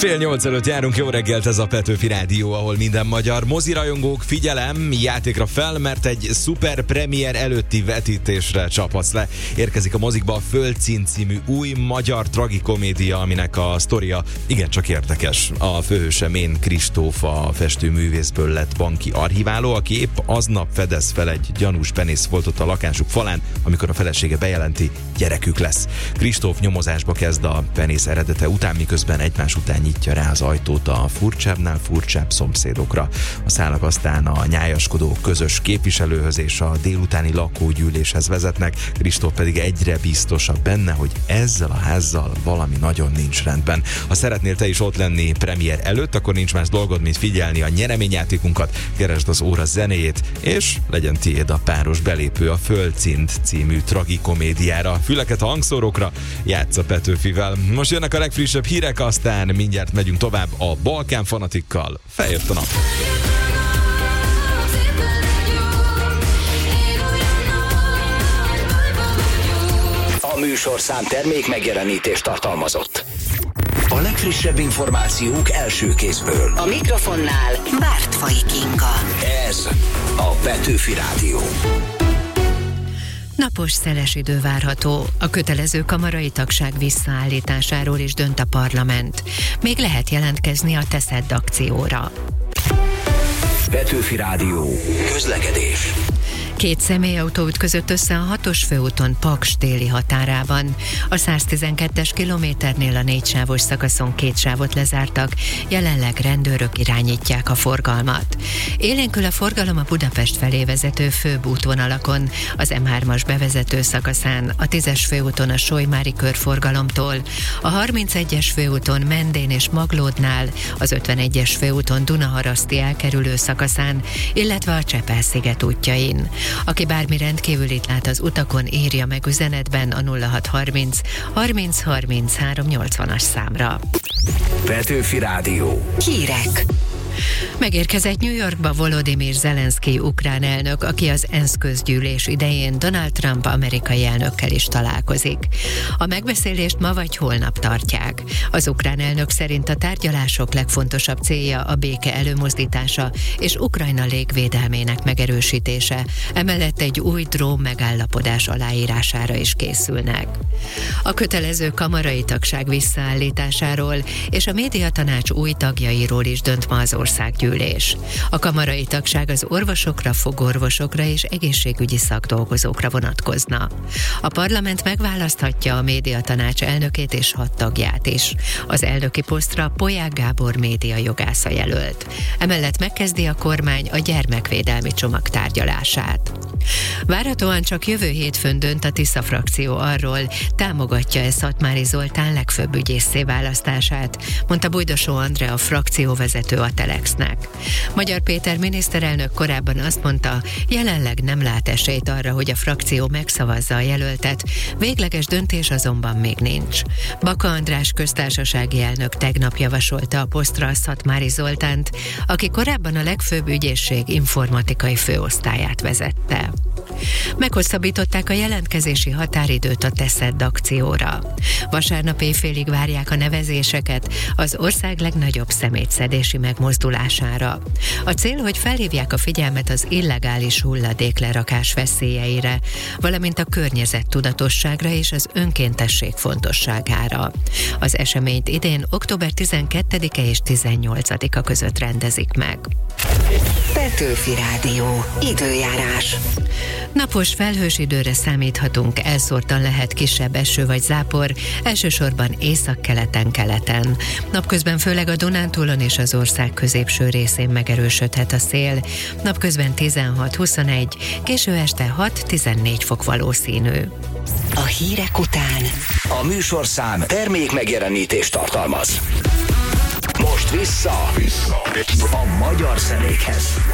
7:30 előtt járunk, jó reggelt, ez a Petőfi Rádió, ahol minden magyar mozirajongók, figyelem, játékra fel, mert egy szuper premier előtti vetítésre csaphatsz le. Érkezik a mozikba a Földszín című új magyar tragikomédia, aminek a sztoria igencsak érdekes. A főhőse Mén Kristóf, a festőművészből lett banki archiváló, aki épp aznap fedez fel egy gyanús penészfoltot a lakásuk falán, amikor a felesége bejelenti, gyerekük lesz. Kristóf nyomozásba kezd a penész eredete után, miközben egymás után nyitja rá az ajtót a furcsábbnál furcsább szomszédokra. A szálak aztán a nyájaskodó közös képviselőhöz és a délutáni lakógyűléshez vezetnek, Kristóf pedig egyre biztosabb benne, hogy ezzel a házzal valami nagyon nincs rendben. Ha szeretnél te is ott lenni premier előtt, akkor nincs más dolgod, mint figyelni a nyereményjátékunkat, keresd az óra zenéjét, és legyen tiéd a páros belépő a Földszín című tragikomédiára. Füleket a hangszórókra, játsz a Petőfivel. Most jönnek a legfrissebb hírek, aztán mindjárt megyünk tovább a Balkán fanatikkal. Feljött a nap. A műsorszám termék megjelenítést tartalmazott. A legfrissebb információk első kézből. A mikrofonnál Bártfai Kinga. Ez a Petőfi Rádió. Napos, szeles idő várható. A kötelező kamarai tagság visszaállításáról is dönt a parlament. Még lehet jelentkezni a Teszed akcióra. Petőfi Rádió. Közlekedés. 2 személyautó ütközött össze a 6-os főúton Paks téli határában. A 112-es kilométernél a 4 sávos szakaszon 2 sávot lezártak, jelenleg rendőrök irányítják a forgalmat. Élénkül a forgalom a Budapest felé vezető főbb útvonalakon, az M3-as bevezető szakaszán, a 10-es főúton a Solymári körforgalomtól, a 31-es főúton Mendén és Maglódnál, az 51-es főúton Dunaharaszti elkerülő szakaszán, illetve a Csepel-sziget útjain. Aki bármi rendkívülit lát az utakon, írja meg üzenetben a 0630 30 30 380-as számra. Petőfi Rádió. Hírek. Megérkezett New Yorkba Volodymyr Zelenszkij ukrán elnök, aki az ENSZ közgyűlés idején Donald Trump amerikai elnökkel is találkozik. A megbeszélést ma vagy holnap tartják. Az ukrán elnök szerint a tárgyalások legfontosabb célja a béke előmozdítása és Ukrajna légvédelmének megerősítése. Emellett egy új drón megállapodás aláírására is készülnek. A kötelező kamarai tagság visszaállításáról és a médiatanács új tagjairól is dönt ma az országgyűlés. A kamarai tagság az orvosokra, fogorvosokra és egészségügyi szakdolgozókra vonatkozna. A parlament megválaszthatja a médiatanács elnökét és 6 tagját is. Az elnöki posztra Polyák Gábor médiajogásza jelölt. Emellett megkezdi a kormány a gyermekvédelmi csomag tárgyalását. Várhatóan csak jövő hétfőn dönt a Tisza frakció arról, támogatja-e Szatmári Zoltán legfőbb ügyésszé választását, mondta Bujdosó Andrea, a frakcióvezető a Telexnek. Magyar Péter miniszterelnök korábban azt mondta, jelenleg nem lát esélyt arra, hogy a frakció megszavazza a jelöltet, végleges döntés azonban még nincs. Baka András köztársasági elnök tegnap javasolta a posztra Szatmári Zoltánt, aki korábban a legfőbb ügyészség informatikai főosztályát vezette. Meghosszabbították a jelentkezési határidőt a Teszed akcióra. Vasárnap éjfélig várják a nevezéseket az ország legnagyobb szemétszedési megmozdulására. A cél, hogy felhívják a figyelmet az illegális hulladéklerakás veszélyeire, valamint a környezettudatosságra és az önkéntesség fontosságára. Az eseményt idén október 12-e és 18-a között rendezik meg. Petőfi Rádió. Időjárás. Napos, felhős időre számíthatunk, elszórtan lehet kisebb eső vagy zápor, elsősorban északkeleten-keleten. Napközben főleg a Dunántúlon és az ország középső részén megerősödhet a szél. Napközben 16-21, késő este 6-14 fok valószínű. A hírek után A műsorszám termék megjelenítést tartalmaz. Most vissza a magyar zenékhez.